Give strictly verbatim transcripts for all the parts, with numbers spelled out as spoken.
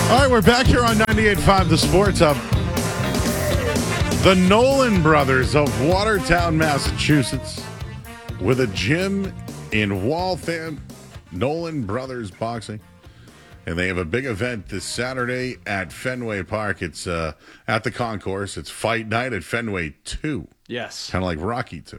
All right, we're back here on ninety-eight point five The Sports Hub. The Nolan brothers of Watertown, Massachusetts, with a gym in Waltham. Nolan Brothers Boxing. And they have a big event this Saturday at Fenway Park. It's uh, at the concourse. It's Fight Night at Fenway two. Yes. Kind of like Rocky two.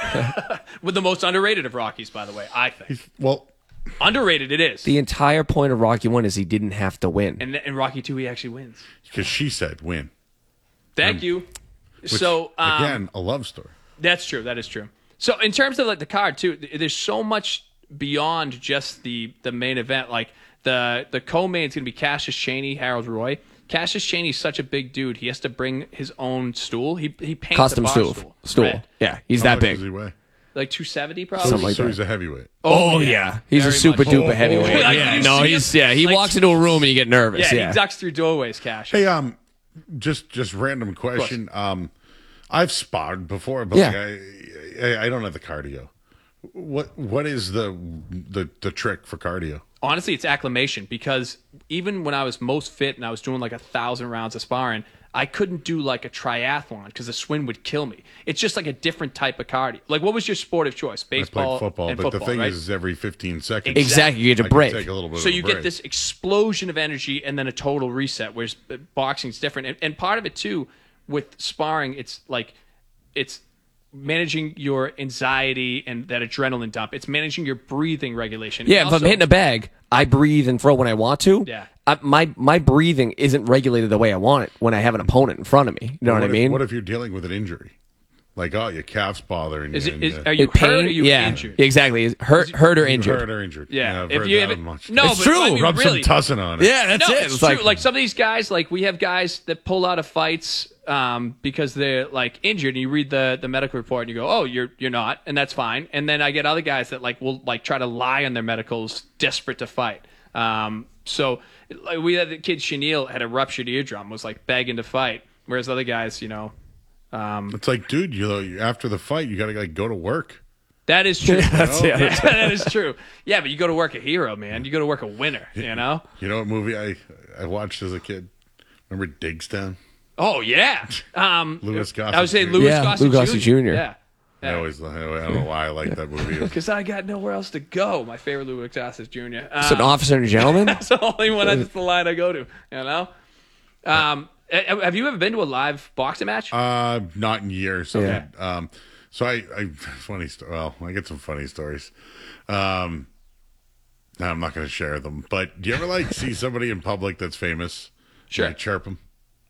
With the most underrated of Rockies, by the way, I think. He's, well, underrated it is. The entire point of Rocky one is he didn't have to win. And in Rocky two, he actually wins. because she said win. Thank Um, you. Which, So um, again, a love story. That's true. That is true. So in terms of like the card too, th- there's so much beyond just the the main event. Like the the co-main is going to be Cassius Chaney, Harold Roy. Cassius Chaney's such a big dude. He has to bring his own stool. He he paints Custom a box stool. stool. Stool. Red. Yeah, he's How that much big. does he weigh? Like two seventy probably. Something like so that. he's a heavyweight. Oh, yeah. He's Very a super much. duper Oh, heavyweight. oh, like, yeah, you no, see he's him, yeah. He like- walks into a room and you get nervous. Yeah, Yeah, he ducks through doorways, Cash. Hey, um, just just random question. Um, I've sparred before, but Yeah. like, I, I I don't have the cardio. What what is the the the trick for cardio? Honestly, it's acclimation because even when I was most fit and I was doing like a thousand rounds of sparring, I couldn't do like a triathlon because the swim would kill me. It's just like a different type of cardio. Like, what was your sport of choice? I Baseball played football, and but football, the thing right? is, every fifteen seconds, exactly. You get I a can break. take a little bit. So of a you break. get this explosion of energy and then a total reset, whereas boxing's different. And, and part of it too, with sparring, it's like it's managing your anxiety and that adrenaline dump. It's managing your breathing regulation. Yeah, And if I'm also- hitting a bag, I breathe and throw when I want to. Yeah. I, my my breathing isn't regulated the way I want it when I have an opponent in front of me. You know what, what I if, mean? What if you're dealing with an injury? Like, oh, your calf's bothering is you. it and, is uh, are you It pain? hurt or are you yeah, injured? exactly. Is hurt, hurt or injured. hurt or injured? Yeah, I've if heard you that have one it- much. no, It's but true. I mean, Rub really, some tussin on it. Yeah, that's no, it. it's, It's true. like, Like, some of these guys, like we have guys that pull out of fights um, because they're like injured. And you read the the medical report and you go, "Oh, you're you're not," and that's fine. And then I get other guys that like will like try to lie on their medicals, desperate to fight. Um, so like, we had the kid Chenille had a ruptured eardrum, was like begging to fight, whereas other guys, you know, um, It's like, dude, you know, after the fight, you got to like go to work. that is true. That's- yeah, Yeah, that is true. Yeah, but you go to work a hero, man. You go to work a winner. You know. You know what movie I I watched as a kid? Remember Digstown? Oh yeah. Um, Louis Gossett I would say Junior Louis Yeah, Gossett Lou Gossett Junior Yeah. I always I don't know why I like that movie. Because I got nowhere else to go. My favorite Louis Gossett Junior it's an Um, officer and a gentleman. that's the only one. That's the line I go to. You know. Um, ha- have you ever been to a live boxing match? Uh, not in years. So, Yeah. um, so I, I funny. sto- Well, I get some funny stories. Um, no, I'm not going to share them. But do you ever like see somebody in public that's famous? Sure. Like, chirp them.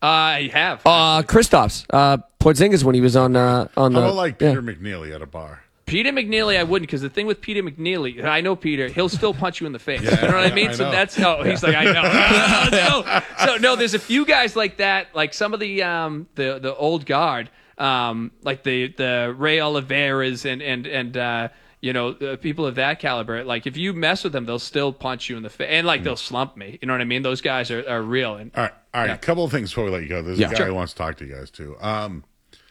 I have. Uh, Kristaps, uh, Porzingis when he was on uh, on How the about like yeah. Peter McNeely at a bar? Peter McNeely, I wouldn't, because the thing with Peter McNeely, I know Peter, he'll still punch you in the face. Yeah, you know what I I- mean? I so know. that's no. He's like, I know. Let's go. So no, there's a few guys like that, like some of the um the the old guard, um like the the Ray Oliveras and and and uh you know uh, people of that caliber. Like if you mess with them, they'll still punch you in the face, and like they'll slump me. You know what I mean? Those guys are, are real. And All right, all right. Yeah. A couple of things before we let you go. There's Yeah. a guy Sure. who wants to talk to you guys too. Um,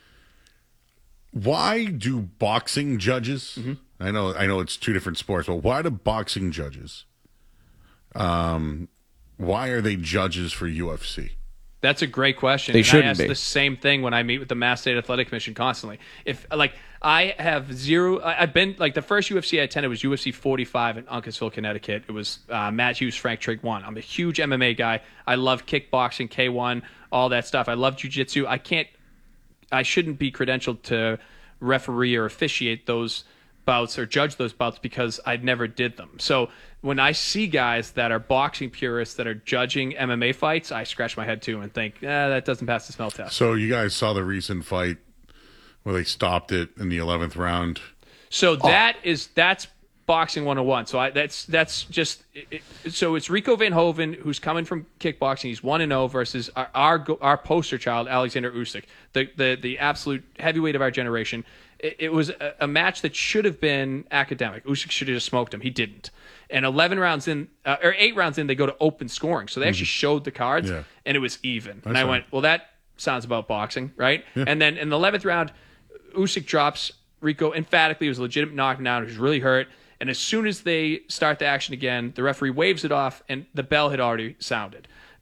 why do boxing judges? Mm-hmm. I know, I know, it's two different sports, but why do boxing judges? Um, why are they judges for U F C? That's a great question. They and shouldn't I ask be. the same thing when I meet with the Mass State Athletic Commission constantly. If like I have zero, I- I've been like the first U F C I attended was U F C forty-five in Uncasville, Connecticut. It was uh, Matt Hughes, Frank Trigg one. I'm a huge M M A guy. I love kickboxing, K one, all that stuff. I love jiu-jitsu. I can't, I shouldn't be credentialed to referee or officiate those bouts or judge those bouts because I never did them. So when I see guys that are boxing purists that are judging M M A fights, I scratch my head too and think, eh, that doesn't pass the smell test. So you guys saw the recent fight where they stopped it in the eleventh round. So that is that's boxing one oh one. So I, that's that's just it, it, so it's Rico Van Hoven who's coming from kickboxing. He's one and zero versus our, our go- our poster child Alexander Usyk, the the the absolute heavyweight of our generation. It, it was a, a match that should have been academic. Usyk should have just smoked him. He didn't. And eleven rounds in, uh, or eight rounds in, they go to open scoring. So they actually showed the cards, Yeah. and it was even. and That's I right. went, well, that sounds about boxing, right? And then in the eleventh round, Usyk drops Rico emphatically. It was a legitimate knockdown. He was really hurt. And as soon as they start the action again, the referee waves it off, and the bell had already sounded.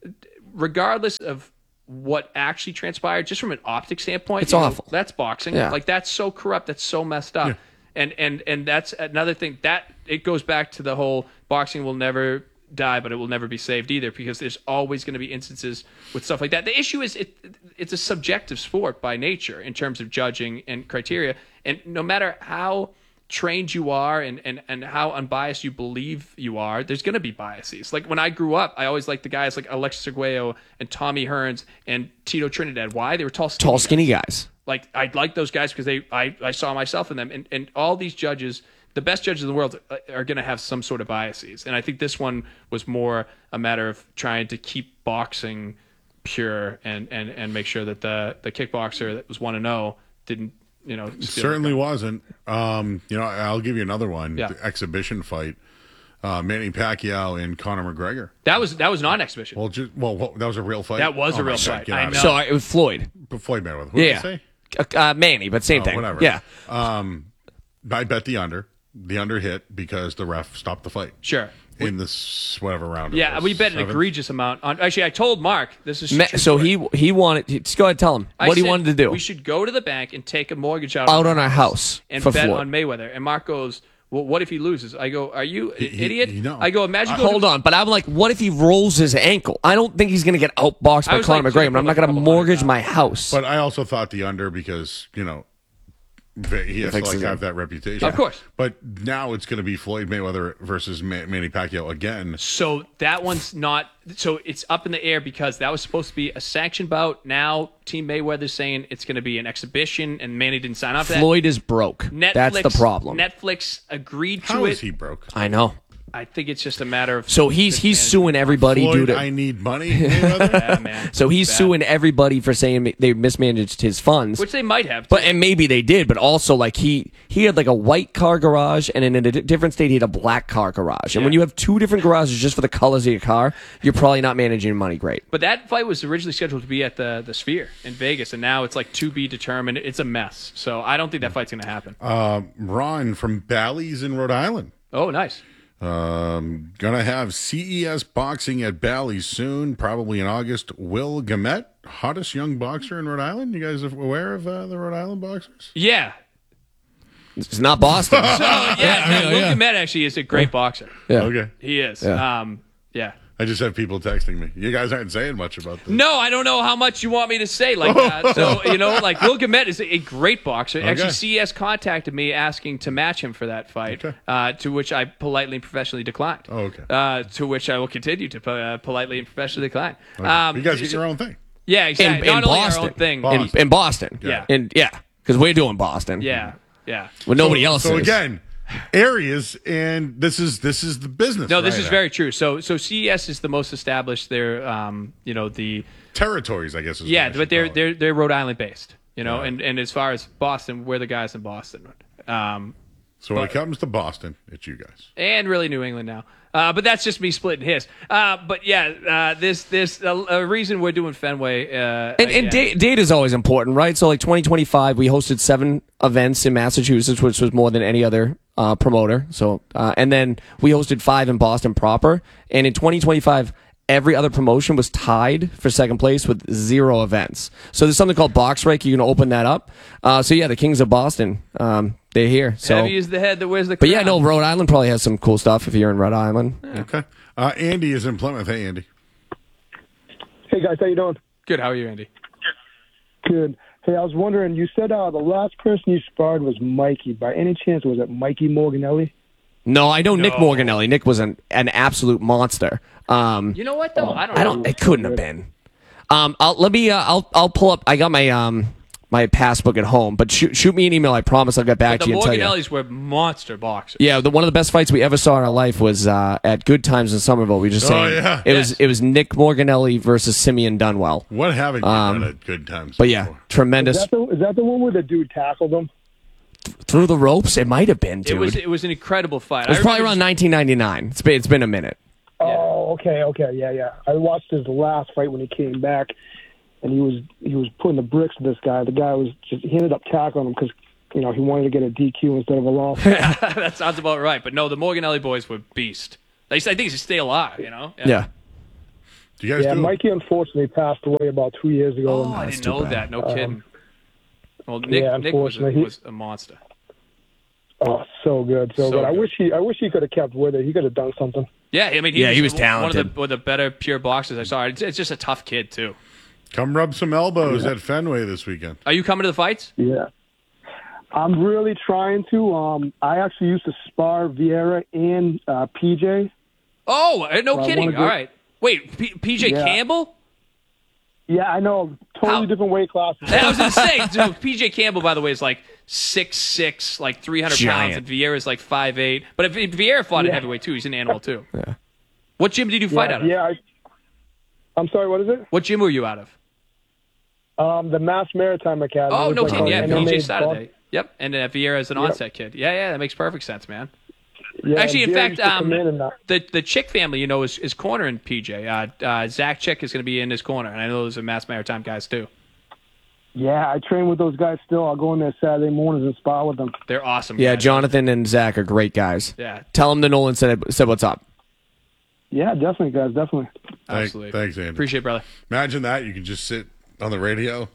regardless of what actually transpired, just from an optic standpoint, It's you know, awful. that's boxing. Yeah. Like that's so corrupt. That's so messed up. Yeah. And and and that's another thing that it goes back to the whole boxing will never die, but it will never be saved either, because there's always going to be instances with stuff like that. The issue is it it's a subjective sport by nature in terms of judging and criteria, and no matter how trained you are and, and, and how unbiased you believe you are, there's going to be biases. Like when I grew up, I always liked the guys like Alexis Arguello and Tommy Hearns and Tito Trinidad. Why? They were tall, skinny Tall, guys. skinny guys. Like I like those guys because they I, I saw myself in them, and, and all these judges, the best judges in the world, are going to have some sort of biases, and I think this one was more a matter of trying to keep boxing pure and, and, and make sure that the the kickboxer that was one and zero didn't you know steal Certainly the wasn't. Um, you know, I'll give you another one. Yeah. The exhibition fight. Uh, Manny Pacquiao and Conor McGregor. that was that was not an exhibition. Well, just, well, what, that was a real fight. That was Oh a my real God, fight. get I out of know. So uh, it was Floyd. here. Floyd Mayweather. Who Yeah. did you say? Uh, uh, Manny, but same Oh, thing. whatever. Yeah. Um, I bet the under. The under hit because the ref stopped the fight Sure. in this whatever round. it Yeah, was, we bet an seventh? egregious amount on. Actually, I told Mark this is Ma- true so story. he he wanted. he- Just go ahead and tell him I what he said wanted to do. We should go to the bank and take a mortgage out, Out on our house and for bet Floyd. on Mayweather. And Mark goes, "Well, what if he loses?" I go, "Are you an he- idiot?" he- no. I go, "Imagine." Uh, going hold to- on, but I'm like, what if he rolls his ankle? I don't think he's going to get outboxed I by was Conor like, McGregor, but I'm not going to couple mortgage hundred my house. But I also thought the under because you know he has to thinks like he's have in. that reputation. Of course. But now it's going to be Floyd Mayweather versus Ma- Manny Pacquiao again. So that one's not. So it's up in the air because that was supposed to be a sanctioned bout. Now Team Mayweather's saying it's going to be an exhibition, and Manny didn't sign up for that. Floyd is broke. Netflix, That's the problem. Netflix agreed to How it. is he broke? I know. I think it's just a matter of. So he's he's suing everybody due Floyd, to. I need money. Mayweather? Yeah, man. so he's Bad. suing everybody for saying they mismanaged his funds. Which they might have. But and maybe they did, but also like he he had like a white car garage, and in a di- different state he had a black car garage. And when Yeah. you have two different garages just for the colors of your car, you're probably not managing your money great. But that fight was originally scheduled to be at the the Sphere in Vegas, and now it's like to be determined. It's a mess. So I don't think that fight's going to happen. Um, Ron from Bally's in Rhode Island. Oh, nice. Um, gonna have C E S boxing at Bally's soon, probably in August. Will Gamet, hottest young boxer in Rhode Island. You guys are aware of uh, the Rhode Island boxers? Yeah. It's not Boston. So yeah, yeah, Will yeah. Gamet actually is a great boxer. yeah. Okay. He is. Yeah. Um, yeah. I just have people texting me. You guys aren't saying much about this. No, I don't know how much you want me to say like that. So, you know, like Will Gamet is a great boxer. Actually, Okay. C E S contacted me asking to match him for that fight, Okay. uh, to which I politely and professionally declined. Oh, okay. Uh, to which I will continue to uh, politely and professionally decline. Okay. Um, you guys get so- your own thing. Yeah, In, exactly. in Not only Boston. our own thing. Boston. In, in Boston. Yeah. And yeah, because we're doing Boston. Yeah, yeah. When nobody so, else So is. again, areas, and this is this is the business. No, this right is now. very true. So, so C E S is the most established. They're, um, you know, the territories, I guess. Is yeah, what I should but they're call it. they're they're Rhode Island based. You know, Right. and and as far as Boston, we're the guys in Boston. Um, So when but- it comes to Boston, it's you guys. and really New England now. Uh, but that's just me splitting his. Uh, but yeah, uh, this this a, a reason we're doing Fenway. Uh, And, and again. da- data is always important, right? So, like twenty twenty-five, we hosted seven events in Massachusetts, which was more than any other uh, promoter. So, uh, and then we hosted five in Boston proper. And in twenty twenty-five, every other promotion was tied for second place with zero events. So, there's something called Box Rake. You can open that up. Uh, so, yeah, the Kings of Boston, um, they're here. So, Heavy is the head that wears the. but yeah, crown. no, Rhode Island probably has some cool stuff if you're in Rhode Island. Okay. Uh, Andy is in Plymouth. Hey, Andy. Hey guys, how you doing? Good. How are you, Andy? Good. Hey, I was wondering, you said uh, the last person you sparred was Mikey. By any chance, was it Mikey Morganelli? No, I know Nick No. Morganelli. Nick was an, an absolute monster. Um, You know what though? I don't. I know. don't. It couldn't have been. Um, I'll let me. Uh, I'll I'll pull up. I got my um my passbook at home, but shoot shoot me an email. I promise I'll get back The to you and tell you. Morganellis were monster boxers. Yeah, the, one of the best fights we ever saw in our life was uh, at Good Times in Somerville. We just Oh, saying yeah. it Yes. was it was Nick Morganelli versus Simeon Dunwell. What haven't you Um, done at good times? But yeah, before? Is tremendous that, the, is that the one where the dude tackled him? through the ropes. It might have been, dude. It was it was an incredible fight. It was I probably remember around nineteen ninety-nine. It's been it's been a minute. Oh, okay, okay, yeah, yeah. I watched his last fight when he came back, and he was he was putting the bricks to this guy. The guy was just he ended up tackling him because you know he wanted to get a D Q instead of a loss. that sounds about right. But no, the Morganelli boys were beast. They, I think they stay alive. You know. Yeah. Do you guys Yeah, do? Mikey unfortunately passed away about two years ago. Oh, I that's didn't too know bad. that. No kidding. Well, Nick, yeah, Nick was, a, unfortunately, he- was a monster. Oh, so good, so, So good. I good. wish he, I wish he could have kept with it. He could have done something. Yeah, I mean, he Yeah, was, he was one of talented. the, one of the better pure boxers I saw. It's, it's just a tough kid too. Come rub some elbows at Fenway this weekend. Are you coming to the fights? Yeah. I'm really trying to. Um, I actually used to spar Vieira and uh, P J. Oh, uh, no Well, I kidding. wanna All do- right. Wait, P- PJ Yeah. Campbell? Yeah, I know. Totally How- different weight classes. I was going to say, dude, P J Campbell, by the way, is like six six, like three hundred Giant. pounds, and Vieira's like five eight. But if, if Vieira fought at Yeah. heavyweight too, he's an animal too. Yeah. What gym did you fight yeah, out of? yeah. I, I'm sorry. What is it? What gym were you out of? Um, the Mass Maritime Academy. Oh, It's no like kidding. a Yeah, M M A P J box- Saturday. Yep, and uh, Vieira is an Yep. onset kid. Yeah, yeah, that makes perfect sense, man. Yeah, Actually, in Vieira fact, used to come um, in and, uh, the the Chick family, you know, is, is cornering P J. Uh, uh, Zach Chick is going to be in his corner, and I know those are Mass Maritime guys too. yeah, I train with those guys still. I'll go in there Saturday mornings and spar with them. They're awesome. Yeah, guys. Jonathan and Zach are great guys. Yeah, Tell them the Nolan said said what's up. Yeah, definitely, guys, definitely. Thank- absolutely. thanks, Andy. Appreciate it, brother. Imagine that. You can just sit on the radio.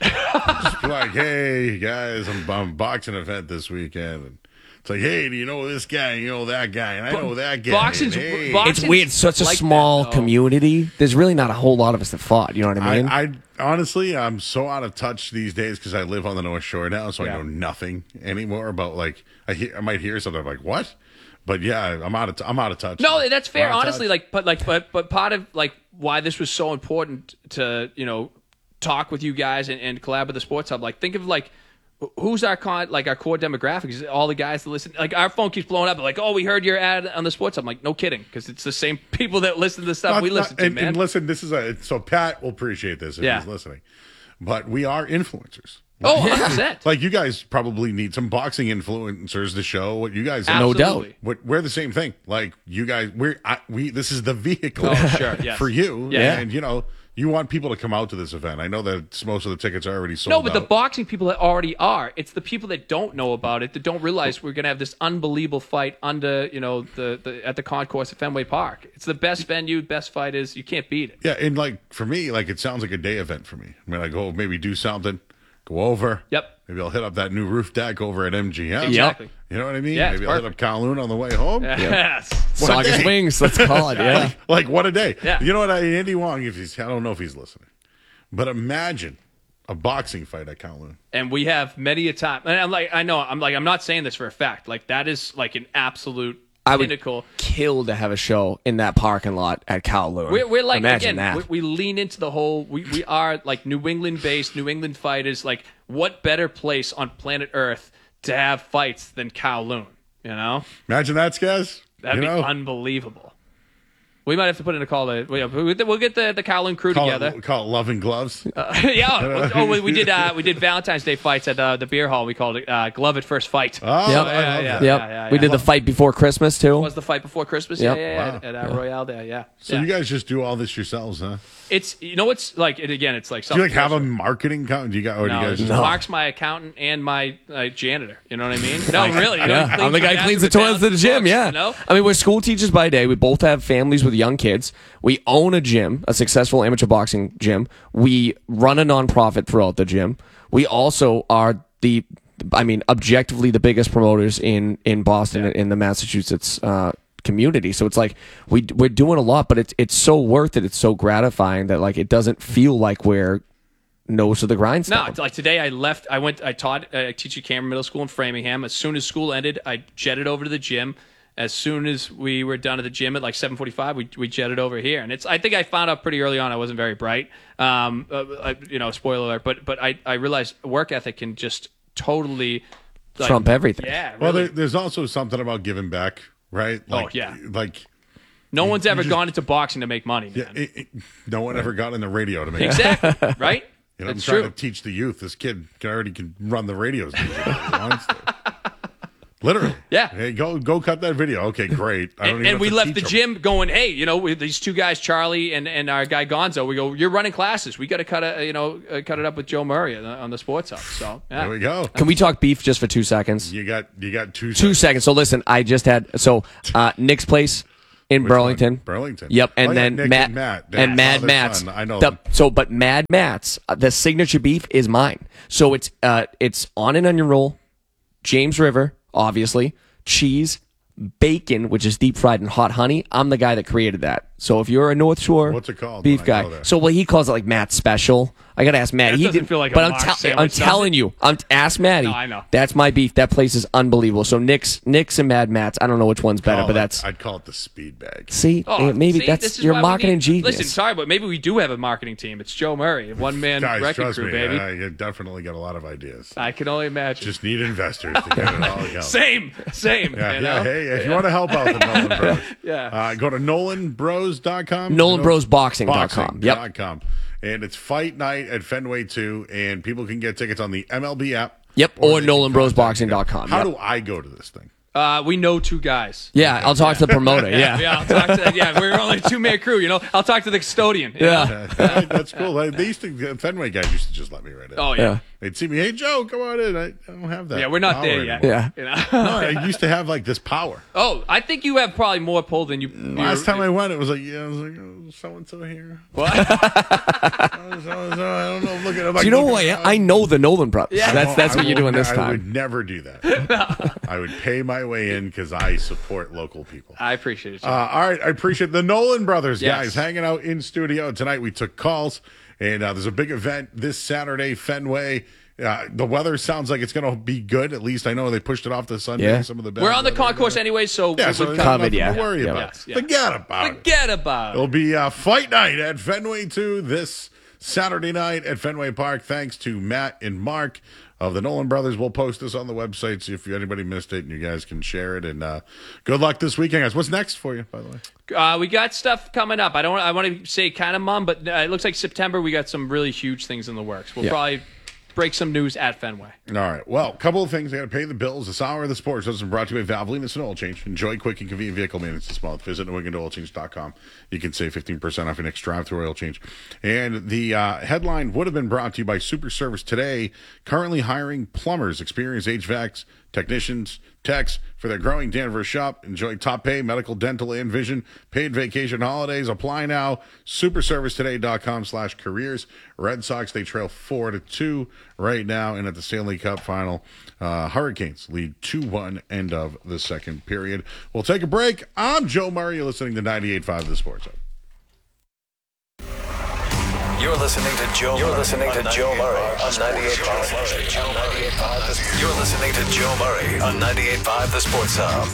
Just be like, hey, guys, I'm, I'm boxing event this weekend. And it's like, hey, do you know this guy? You know that guy? And I know that guy. Boxing's- And, hey. box- It's weird. It's such a like that, small though. community. There's really not a whole lot of us that fought. You know what I mean? I, I honestly, I'm so out of touch these days because I live on the North Shore now, so Yeah. I know nothing anymore about like I hear, I might hear something I'm like what, but yeah, I'm out of t- I'm out of touch. No, that's fair. I'm out of Honestly, touch. like, but like, but but part of like why this was so important to you know talk with you guys and, and collab with the Sports Hub. Like, think of like who's our con like our core demographics. All the guys that listen. Like, our phone keeps blowing up. Like, oh, we heard your ad on the Sports Hub. I'm like, no kidding, because it's the same people that listen to the stuff Not- we not- listen to, and, man. and listen, this is a so Pat will appreciate this if Yeah. he's listening, but we are influencers. oh, one hundred percent. Like you guys probably need some boxing influencers to show what you guys No doubt. Absolutely. What we're the same thing. Like you guys, we're I, we. This is the vehicle Oh, sure, yes. for you. Yeah. And you know, you want people to come out to this event. I know that most of the tickets are already sold. No, but the out. boxing people that already are. It's the people that don't know about it, that don't realize we're going to have this unbelievable fight under, you know, the, the at the concourse at Fenway Park. It's the best venue, best fighters. You can't beat it. Yeah, and like for me, like it sounds like a day event for me. I mean, I go maybe do something, go over. Yep. Maybe I'll hit up that new roof deck over at M G M. Exactly. You know what I mean? Yeah, it's maybe I'll hit up perfect. Kowloon on the way home. Yes. What a Saugus day. Wings, let's call it. Yeah. Like, like what a day. Yeah. You know what? I, Andy Wong, if he's, I don't know if he's listening, but imagine a boxing fight at Kowloon. And we have many a time. And I'm like, I know, I'm like, I'm not saying this for a fact. Like, that is like an absolute I would pinnacle. kill to have a show in that parking lot at Kowloon. We're, we're like, Imagine again, that. we, we lean into the whole, we, we are like New England based, New England fighters. Like, what better place on planet Earth to have fights than Kowloon? You know? Imagine that, Skaz. That'd you be know? unbelievable. We might have to put in a call. To, we'll we'll get the, the Kowloon crew Call together. it, call it loving gloves. Uh, yeah. Oh, we, we did uh, we did Valentine's Day fights at uh, the beer hall. We called it uh, Glove at First Fight. Oh, Yep. I love Yeah, that. yeah. Yep. yeah, We yeah. did the fight before Christmas too. Was the fight before Christmas? Yep. Yeah, yeah, yeah. Wow. At, at uh, Royale there, yeah. So yeah. you guys just do all this yourselves, huh? It's you know what's like it again. It's like Do you like something have a marketing company? Do you got? Or do No, you guys? it's No. Mark's my accountant and my uh, janitor. You know what I mean? No, really. You know, Yeah, he I'm the guy who cleans the toilets at the gym. books, Yeah, You know? I mean, we're school teachers by day. We both have families with young kids. We own a gym, a successful amateur boxing gym. We run a nonprofit throughout the gym. We also are the, I mean, objectively the biggest promoters in in Boston Yeah. in the Massachusetts uh, community. So it's like we we're doing a lot, but it's it's so worth it. It's so gratifying that like it doesn't feel like we're nose to the No, grindstone. it's like today I left. I went. I taught. I teach at Cameron Middle School in Framingham. As soon as school ended, I jetted over to the gym. As soon as we were done at the gym at like seven forty-five, we we jetted over here. And it's. I think I found out pretty early on I wasn't very bright. Um, uh, I, you know, spoiler alert. But but I I realized work ethic can just totally like, Trump everything. Yeah. Really. Well, there, there's also something about giving back, right? Like, Oh, yeah. Like no one's ever just- gone into boxing to make money, man. yeah, it, it, no one ever got in the radio to make. Exactly. Right. You know, I'm it's trying true. to teach the youth. This kid can already can run the radios. if he wants to. Literally. Yeah. Hey, go go cut that video. Okay, great. I don't And, even and have we to left the teach 'em. gym going, hey, you know, with these two guys, Charlie and, and our guy Gonzo. We go, you're running classes. We got to cut it, you know, uh, cut it up with Joe Murray on the, on the Sports Hub. So yeah. There we go. Can we talk beef just for two seconds? You got you got two. Two seconds. So listen, I just had so uh, Nick's place. in Which Burlington. one? Burlington. Yep, and Oh, yeah, then Nick Matt and Matt. and Yeah, Mad father, Matt's. son. I know the- them. so, but Mad Matt's, uh, the signature beef is mine. So it's uh, it's on an onion roll, James River, obviously, cheese, bacon, which is deep fried in hot honey. I'm the guy that created that. So if you're a North Shore What's it called beef when I go guy, there? so well he calls it like Matt's special. I gotta ask Matt. That he doesn't did, feel like a but I'm, Mark tell- sandwich, I'm does telling it? you, I'm ask Matty. No, I know. That's my beef. That place is unbelievable. So Nick's, Nick's and Mad Matt's. I don't know which one's better, Call but it- that's I'd call it the speed bag. see, Oh, eh, maybe see, that's this is your why we marketing need- genius. Listen, sorry, but maybe we do have a marketing team. It's Joe Murray, one man Guys, wrecking trust crew, me, baby. uh, you definitely got a lot of ideas. I can only imagine. Just need investors to get it all going. Same, same. Yeah, you yeah. know? Hey, if you want to help out the Nolan Bros, Yeah. uh, go to nolan bros dot com. Nolan Bros Boxing dot com. Boxing Yep. dot com. And it's fight night at Fenway two, and people can get tickets on the M L B app. Yep, or they can nolan bros contact boxing them. dot com. How Yep. do I go to this thing? Uh, we know two guys. Yeah, I'll talk to the promoter. Yeah. Yeah, I'll talk to. Yeah, we're only a two man crew. You know, I'll talk to the custodian. you Yeah. know? Uh, that's cool. Like, they used to, Fenway guys used to just let me right in. Oh yeah. Yeah. They'd see me, hey, Joe, come on in. I, I don't have that. Yeah, we're not power there yet. anymore. Yeah. You know? No, I used to have like this power. Oh, I think you have probably more pull than you. Last time I went, it was like, yeah, I was like, oh, so and so here. What? Oh, so and so. I don't know. Look at it. Do you know who I am? I know the Nolan brothers. Yeah. That's that's I what you're will doing ne- this I time. would never do that. I would pay my way in because I support local people. I appreciate it. Joe. Uh, all right, I appreciate the Nolan brothers, Yes. guys, hanging out in studio tonight. We took calls, and uh, there's a big event this Saturday, Fenway. Uh, the weather sounds like it's going to be good. At least I know they pushed it off to Sunday. Yeah. Some of the bad we're on the weather. concourse anyway, so Yeah, we're so good there's cover. nothing yeah. to worry Yeah. about. Yes, yeah. Forget about it. Forget about It'll it. be uh, fight night at Fenway two this Saturday night at Fenway Park. Thanks to Matt and Mark of the Nolan Brothers. We'll post this on the website so if anybody missed it and you guys can share it. And uh, good luck this weekend, guys. What's next for you, by the way? Uh, we got stuff coming up. I don't. I want to say kind of mum, but uh, it looks like September we got some really huge things in the works. We'll Yeah. probably break some news at Fenway. All right. Well, a couple of things. I got to pay the bills. This hour of the sports is brought to you by Valvoline Instant Oil Change. Enjoy quick and convenient vehicle maintenance this month. Visit new england oil change dot com. You can save fifteen percent off your next drive-through oil change. And the uh, headline would have been brought to you by Super Service Today, currently hiring plumbers, experienced H V A Cs, technicians, techs for their growing Danvers shop. Enjoy top pay, medical, dental, and vision, paid vacation holidays. Apply now. super service today dot com slash careers. Red Sox, they trail four to two right now. And at the Stanley Cup final, uh, Hurricanes lead two one, end of the second period. We'll take a break. I'm Joe Murray. You're listening to ninety-eight point five The Sports Hub. You're listening to Joe. You're listening to Joe Murray on ninety-eight point five. You're listening to Joe Murray on ninety-eight point five The Sports Hub.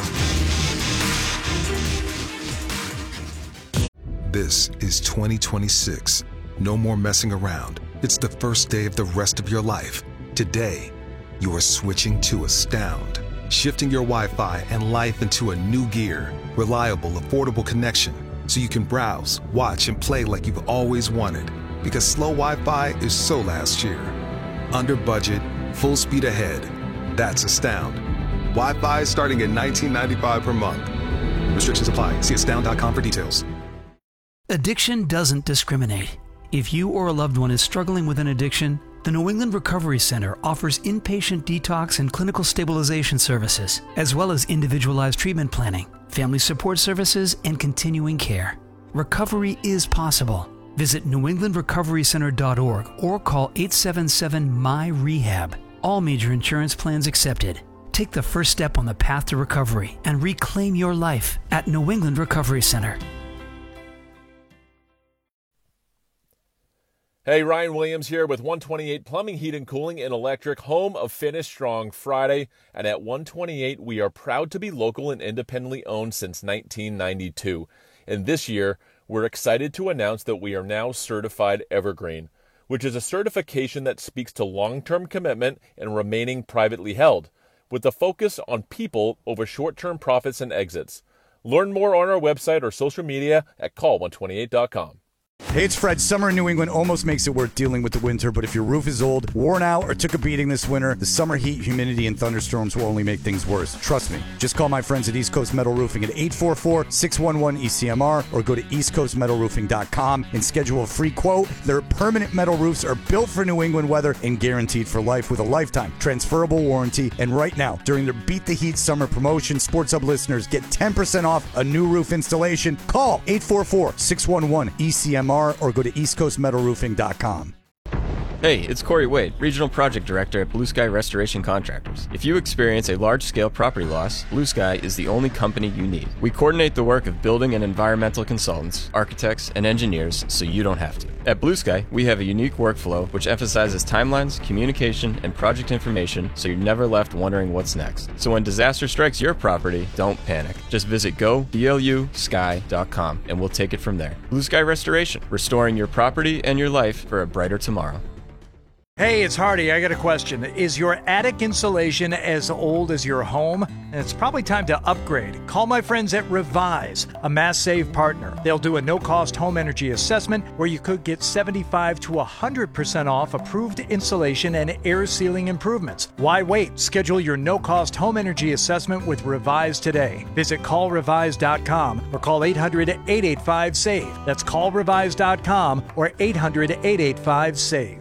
This is twenty twenty-six. No more messing around. It's the first day of the rest of your life. Today, you are switching to Astound, shifting your Wi-Fi and life into a new gear. Reliable, affordable connection, so you can browse, watch, and play like you've always wanted. Because slow Wi-Fi is so last year. Under budget, full speed ahead. That's Astound. Wi-Fi starting at nineteen ninety-five per month. Restrictions apply. See astound dot com for details. Addiction doesn't discriminate. If you or a loved one is struggling with an addiction, the New England Recovery Center offers inpatient detox and clinical stabilization services, as well as individualized treatment planning, family support services, and continuing care. Recovery is possible. Visit new england recovery center dot org or call eight seven seven M Y R E H A B. All major insurance plans accepted. Take the first step on the path to recovery and reclaim your life at New England Recovery Center. Hey, Ryan Williams here with one twenty-eight Plumbing, Heat and Cooling and Electric, home of Finish Strong Friday. And at one twenty-eight, we are proud to be local and independently owned since nineteen ninety-two. And this year, we're excited to announce that we are now certified Evergreen, which is a certification that speaks to long-term commitment and remaining privately held, with a focus on people over short-term profits and exits. Learn more on our website or social media at call one twenty-eight dot com. Hey, it's Fred. Summer in New England almost makes it worth dealing with the winter, but if your roof is old, worn out, or took a beating this winter, the summer heat, humidity, and thunderstorms will only make things worse. Trust me. Just call my friends at East Coast Metal Roofing at eight four four, six one one, E C M R or go to east coast metal roofing dot com and schedule a free quote. Their permanent metal roofs are built for New England weather and guaranteed for life with a lifetime transferable warranty. And right now, during their Beat the Heat summer promotion, Sports Hub listeners get ten percent off a new roof installation. Call eight four four, six one one, E C M R or go to east coast metal roofing dot com. Hey, it's Corey Wade, Regional Project Director at Blue Sky Restoration Contractors. If you experience a large-scale property loss, Blue Sky is the only company you need. We coordinate the work of building and environmental consultants, architects, and engineers so you don't have to. At Blue Sky, we have a unique workflow which emphasizes timelines, communication, and project information so you're never left wondering what's next. So when disaster strikes your property, don't panic. Just visit go blu sky dot com and we'll take it from there. Blue Sky Restoration, restoring your property and your life for a brighter tomorrow. Hey, it's Hardy. I got a question. Is your attic insulation as old as your home? And it's probably time to upgrade. Call my friends at Revise, a Mass Save partner. They'll do a no-cost home energy assessment where you could get seventy-five to one hundred percent off approved insulation and air sealing improvements. Why wait? Schedule your no-cost home energy assessment with Revise today. Visit call revise dot com or call eight hundred, eight eight five, SAVE. That's call revise dot com or eight hundred, eight eight five, SAVE.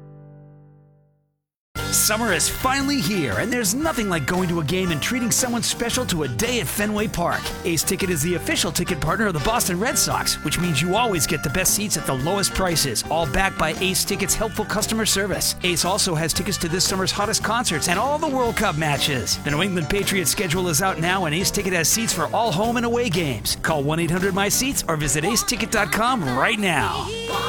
Summer is finally here, and there's nothing like going to a game and treating someone special to a day at Fenway Park. Ace Ticket is the official ticket partner of the Boston Red Sox, which means you always get the best seats at the lowest prices, all backed by Ace Ticket's helpful customer service. Ace also has tickets to this summer's hottest concerts and all the World Cup matches. The New England Patriots schedule is out now, and Ace Ticket has seats for all home and away games. Call one eight hundred my seats or visit ace ticket dot com right now.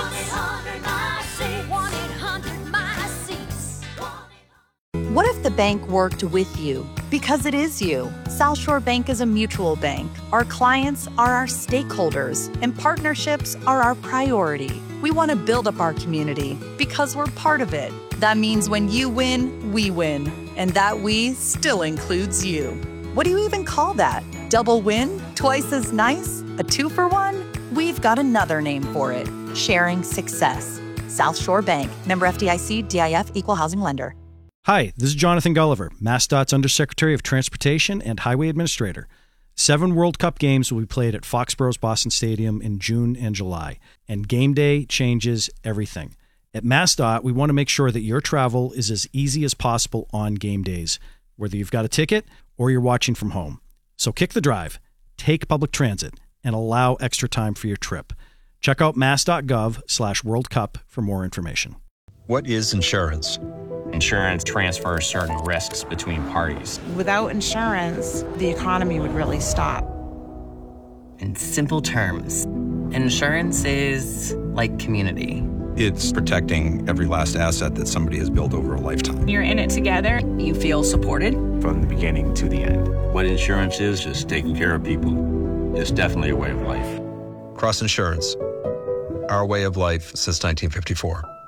What if the bank worked with you? Because it is you. South Shore Bank is a mutual bank. Our clients are our stakeholders, and partnerships are our priority. We want to build up our community because we're part of it. That means when you win, we win. And that we still includes you. What do you even call that? Double win? Twice as nice? A two for one? We've got another name for it. Sharing success. South Shore Bank. Member F D I C, D I F, Equal Housing Lender. Hi, this is Jonathan Gulliver, MassDOT's Undersecretary of Transportation and Highway Administrator. Seven World Cup games will be played at Foxborough's Boston Stadium in June and July, and game day changes everything. At MassDOT, we want to make sure that your travel is as easy as possible on game days, whether you've got a ticket or you're watching from home. So kick the drive, take public transit, and allow extra time for your trip. Check out mass.gov slash World Cup for more information. What is insurance? Insurance transfers certain risks between parties. Without insurance, the economy would really stop. In simple terms, insurance is like community. It's protecting every last asset that somebody has built over a lifetime. You're in it together. You feel supported. From the beginning to the end. What insurance is, is taking care of people. It's definitely a way of life. Cross Insurance. Our way of life since nineteen fifty-four.